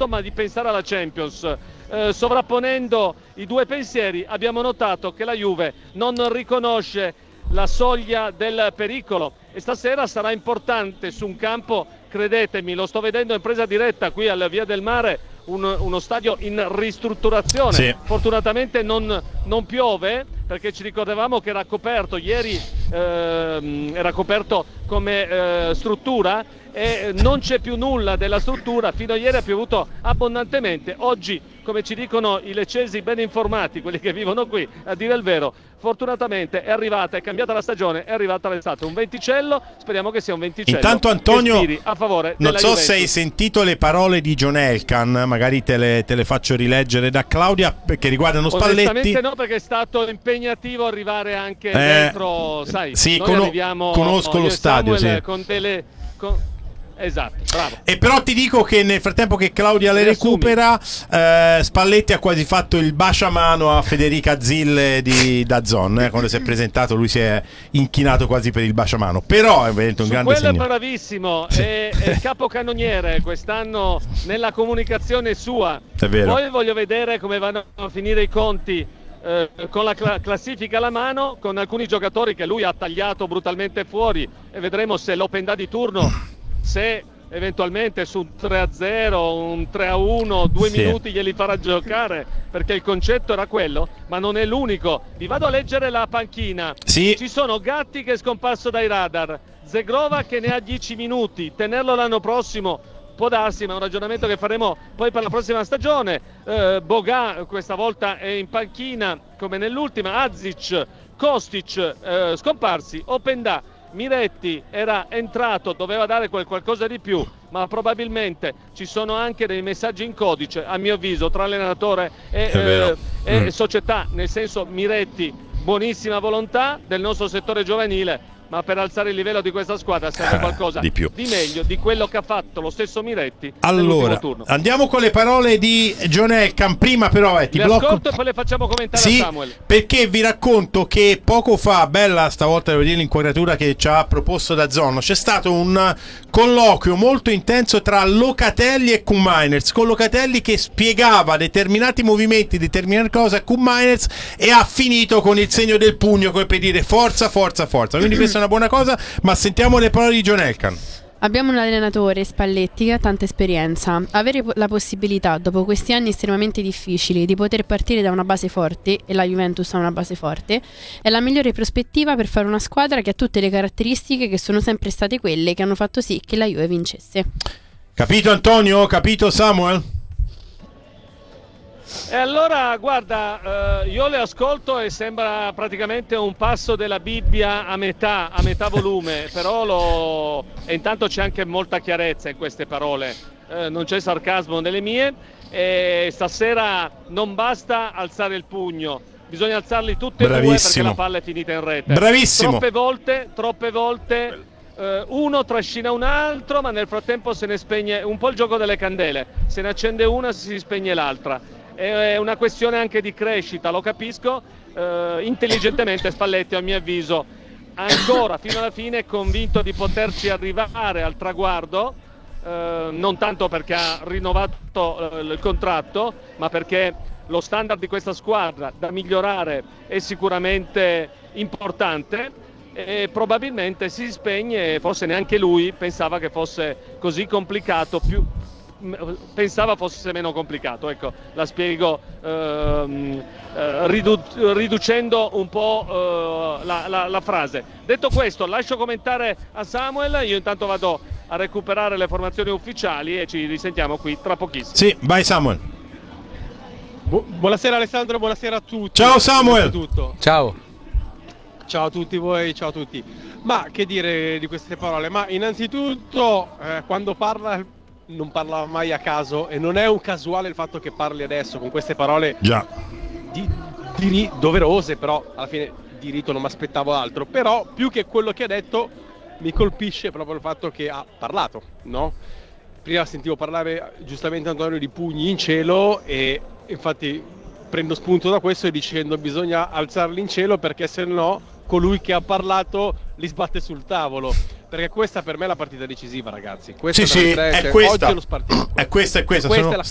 posto, ma di pensare alla Champions. Sovrapponendo i due pensieri abbiamo notato che la Juve non riconosce la soglia del pericolo e stasera sarà importante su un campo, credetemi, lo sto vedendo in presa diretta qui alla Via del Mare, uno stadio in ristrutturazione. Sì. Fortunatamente non piove, perché ci ricordavamo che era coperto ieri, era coperto come struttura, e non c'è più nulla della struttura. Fino a ieri ha piovuto abbondantemente. Oggi, come ci dicono i leccesi ben informati, quelli che vivono qui, a dire il vero, fortunatamente è cambiata la stagione, è arrivata l'estate. Un venticello, speriamo che sia un venticello. Intanto Antonio, che a favore non della so Juventus. se hai sentito le parole di John Elkann, magari te le faccio rileggere da Claudia, perché riguardano Spalletti. Onestamente no, perché è stato impegnativo arrivare anche dentro, sai, sì, noi arriviamo, conosco lo stadio, Samuel, sì. con esatto, bravo. E però ti dico che nel frattempo che Claudia le recupera, Spalletti ha quasi fatto il baciamano a Federica Zille di DAZN, quando si è presentato lui si è inchinato quasi per il baciamano, però è veramente un grande quello segno. è bravissimo, è il capocannoniere quest'anno nella comunicazione sua. È vero. Poi voglio vedere come vanno a finire i conti con la classifica alla mano, con alcuni giocatori che lui ha tagliato brutalmente fuori, e vedremo se l'Open Day di turno, se eventualmente su un 3-0, un 3-1, 2 Sì. minuti glieli farà giocare, perché il concetto era quello, ma non è l'unico. Vi vado a leggere la panchina. Sì. Ci sono Gatti che è scomparso dai radar, Zegrova che ne ha 10 minuti, tenerlo l'anno prossimo può darsi, ma è un ragionamento che faremo poi per la prossima stagione. Boga questa volta è in panchina come nell'ultima, Azic, Kostic scomparsi, Openda, Miretti era entrato, doveva dare qualcosa di più, ma probabilmente ci sono anche dei messaggi in codice, a mio avviso, tra allenatore e società, nel senso Miretti, buonissima volontà del nostro settore giovanile, ma per alzare il livello di questa squadra serve qualcosa di più, di meglio di quello che ha fatto lo stesso Miretti allora nell'ultimo turno. Andiamo con le parole di John Elkann. Prima però ti le blocco ascolto e poi le facciamo commentare a Samuel, perché vi racconto che poco fa, bella stavolta devo dire l'inquadratura che ci ha proposto DAZN, c'è stato un colloquio molto intenso tra Locatelli e Koen Meiners, con Locatelli che spiegava determinati movimenti, determinate cose a Koen Meiners, e ha finito con il segno del pugno come per dire forza, forza, forza. Quindi questa è una buona cosa, ma sentiamo le parole di John Elkann. Abbiamo un allenatore, Spalletti, che ha tanta esperienza. Avere la possibilità, dopo questi anni estremamente difficili, di poter partire da una base forte, e la Juventus ha una base forte, è la migliore prospettiva per fare una squadra che ha tutte le caratteristiche che sono sempre state quelle che hanno fatto sì che la Juve vincesse. Capito Antonio? Capito Samuel? E allora guarda, io le ascolto e sembra praticamente un passo della Bibbia a metà volume, però e intanto c'è anche molta chiarezza in queste parole, non c'è sarcasmo nelle mie, e stasera non basta alzare il pugno, bisogna alzarli tutti e due, perché la palla è finita in rete. Bravissimo. Troppe volte uno trascina un altro, ma nel frattempo se ne spegne un po' il gioco delle candele, se ne accende una si spegne l'altra. È una questione anche di crescita, lo capisco. Intelligentemente Spalletti, a mio avviso, ancora fino alla fine è convinto di poterci arrivare al traguardo, non tanto perché ha rinnovato il contratto, ma perché lo standard di questa squadra da migliorare è sicuramente importante, e probabilmente si spegne, forse neanche lui pensava che fosse così complicato, pensava fosse meno complicato, ecco, la spiego riducendo un po' la frase. Detto questo, lascio commentare a Samuel, io intanto vado a recuperare le formazioni ufficiali e ci risentiamo qui tra pochissimo. Sì, vai Samuel. Buonasera Alessandro, buonasera a tutti. Ciao Samuel. Ciao. Ciao a tutti voi, ciao a tutti. Ma che dire di queste parole? Ma innanzitutto quando parla non parla mai a caso, e non è un casuale il fatto che parli adesso con queste parole doverose, però alla fine di rito non mi aspettavo altro. Però più che quello che ha detto mi colpisce proprio il fatto che ha parlato, no? Prima sentivo parlare giustamente Antonio di pugni in cielo, e infatti prendo spunto da questo dicendo bisogna alzarli in cielo, perché se no colui che ha parlato li sbatte sul tavolo, perché questa per me è la partita decisiva, ragazzi. Questa sì, è questa. oggi è lo spartiacque. È questa. Questa è la